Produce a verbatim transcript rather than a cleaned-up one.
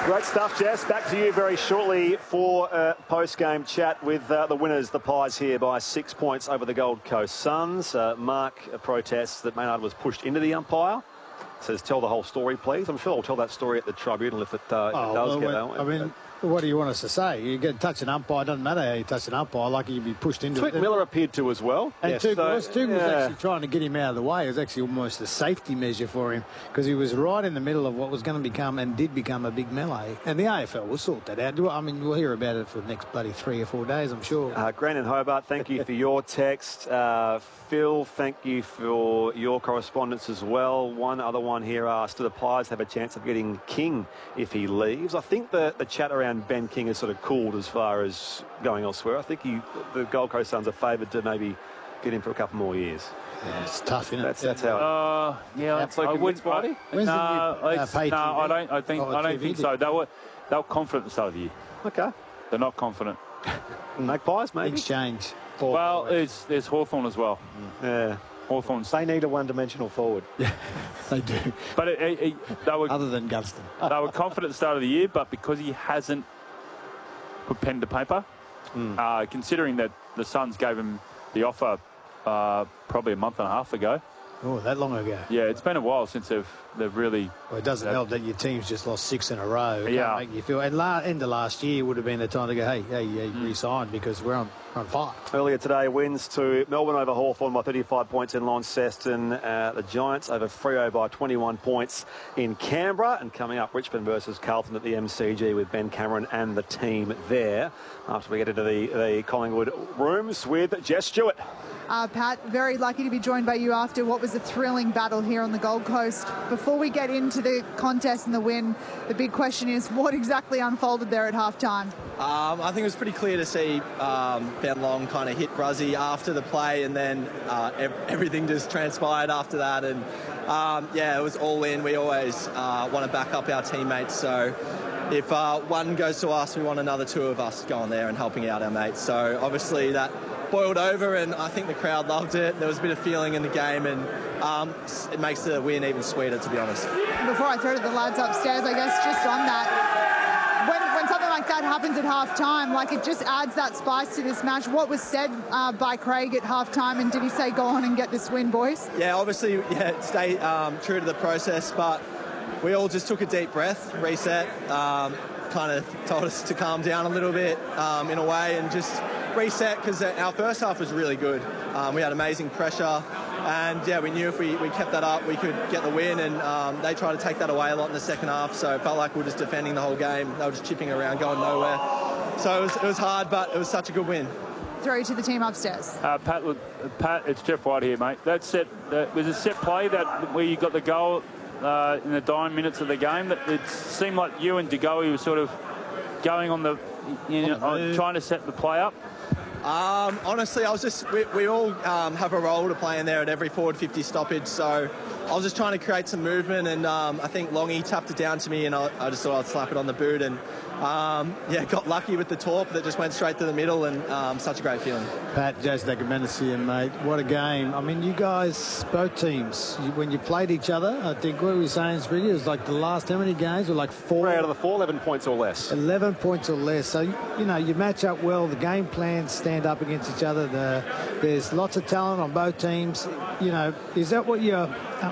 Great stuff, Jess. Back to you very shortly for a post-game chat with uh, the winners, the Pies, here by six points over the Gold Coast Suns. Uh, Mark protests that Maynard was pushed into the umpire. Says, tell the whole story, please. I'm sure I'll tell that story at the tribunal if it, uh, oh, it does well, get well, that I way. mean, what do you want us to say? You get touch an umpire, doesn't matter how you touch an umpire, like you'd be pushed into Twig it. Miller appeared to as well. And yes, Tug so, was, Tug was yeah. actually trying to get him out of the way. It was actually almost a safety measure for him because he was right in the middle of what was going to become and did become a big melee. And the A F L will sort that out. I mean, we'll hear about it for the next bloody three or four days, I'm sure. Uh, Grant and Hobart, thank you for your text. Uh, Phil, thank you for your correspondence as well. One other one here asked, do the Pies have a chance of getting King if he leaves? I think the, the chat around Ben King has sort of cooled as far as going elsewhere. I think he, the Gold Coast Suns are favoured to maybe get him for a couple more years. Yeah, it's tough, isn't it? That's, that's how it Uh, yeah, Absolute I would. Party? When's No, the new, uh, it's- pay no, T V? I don't. I think. Oh, I don't T V think did. so. They were. They were confident at the start of the year. Okay. They're not confident. Magpies, maybe? Exchange. Well, there's there's Hawthorn as well. Yeah. Hawthorn's. They need a one-dimensional forward. Yeah, they do. But it, it, it, they were Other than Gunston. they were confident at the start of the year, but because he hasn't put pen to paper, Mm. uh, considering that the Suns gave him the offer uh, probably a month and a half ago. Oh, that long ago. Yeah, it's been a while since they've they've really. Well, it doesn't Yeah. help that your team's just lost six in a row. It Yeah. can't make you feel. And la- end of last year would have been the time to go, hey, hey, hey Mm. re-sign because we're on, on fire. Earlier today, wins to Melbourne over Hawthorn by thirty-five points in Launceston. Uh, the Giants over Freo by twenty-one points in Canberra. And coming up, Richmond versus Carlton at the M C G with Ben Cameron and the team there. After we get into the, the Collingwood rooms with Jess Stewart. Uh, Pat, very lucky to be joined by you after what was a thrilling battle here on the Gold Coast. Before we get into the contest and the win, the big question is what exactly unfolded there at halftime? Um, I think it was pretty clear to see um, Ben Long kind of hit Bruzzy after the play, and then uh, ev- everything just transpired after that. And um, yeah, it was all in. We always uh, want to back up our teammates, so if uh, one goes to us, we want another two of us going there and helping out our mates. So obviously that boiled over, and I think the crowd loved it. There was a bit of feeling in the game, and um, it makes the win even sweeter, to be honest. Before I throw to the lads upstairs, I guess just on that, when, when something like that happens at half-time, like it just adds that spice to this match. What was said uh, by Craig at half-time, and did he say, go on and get this win, boys? Yeah, obviously, yeah, stay um, true to the process, but we all just took a deep breath, reset, um, kind of told us to calm down a little bit um, in a way, and just reset, because our first half was really good. Um, we had amazing pressure, and yeah, we knew if we, we kept that up, we could get the win, and um, they tried to take that away a lot in the second half, so it felt like we were just defending the whole game. They were just chipping around, going nowhere. So it was, it was hard, but it was such a good win. Throw to the team upstairs. Uh, Pat, look, Pat, it's Jeff White here, mate. That set that was a set play that where you got the goal uh, in the dying minutes of the game. That it seemed like you and De Goey were sort of going on the, you know, on, trying to set the play up. Um, honestly, I was just, we, we all um, have a role to play in there at every forward fifty stoppage, so I was just trying to create some movement, and um, I think Longy tapped it down to me, and I, I just thought I'd slap it on the boot, and um, yeah, got lucky with the torp that just went straight to the middle, and um, such a great feeling. Pat, Jason Ackerman, see you, mate. What a game. I mean, you guys, both teams, you, when you played each other, I think what were we saying, Spriggy, it was like the last, how many games? Were like four? Three out of the four, eleven points or less. eleven points or less. So, you know, you match up well. The game plans stand up against each other. The, there's lots of talent on both teams. You know, is that what you're